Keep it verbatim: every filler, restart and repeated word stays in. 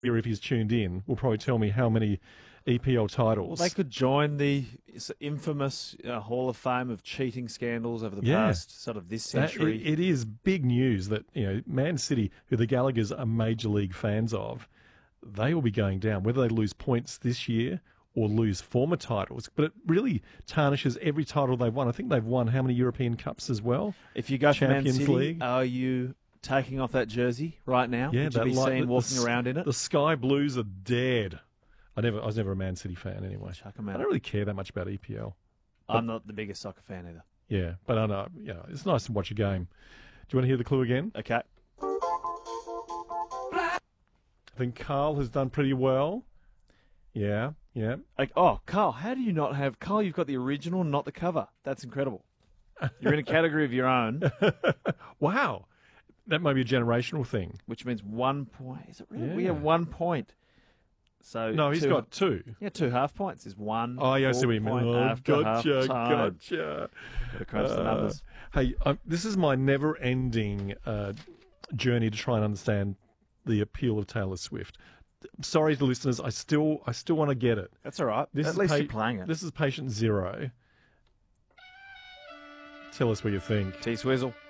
if he's tuned in, will probably tell me how many E P L titles. Well, they could join the infamous uh, Hall of Fame of cheating scandals over the Yeah. past sort of this That- century. it, it is big news that, you know, Man City, who the Gallaghers are major league fans of, they will be going down, whether they lose points this year or lose former titles. But it really tarnishes every title they've won. I think they've won how many European Cups as well? If you go for Man Champions City, League. are you taking off that jersey right now? Yeah, Would you that be light- seen the- walking the, around in it? The Sky Blues are dead. I never, I was never a Man City fan anyway. Chuck 'em I out. don't really care that much about E P L. I'm not the biggest soccer fan either. Yeah, but I know, you know, it's nice to watch a game. Do you want to hear the clue again? Okay. I think Carl has done pretty well. Yeah, yeah. Like, oh, Carl, how do you not have... Carl, you've got the original, not the cover. That's incredible. You're in a category of your own, Wow. That may be a generational thing. which means one point. Is it really? Yeah. We have one point. So No, he's two, got two. Yeah, two half points is one. Oh, yeah, I see what you mean. point Oh, after gotcha, half time. gotcha. Gotta crunch the Uh, numbers. Hey, um, this is my never-ending uh, journey to try and understand the appeal of Taylor Swift. Sorry to listeners, I still, I still want to get it. That's all right. This At is least pa- you're playing it. This is patient zero. Tell us what you think. T-Swizzle.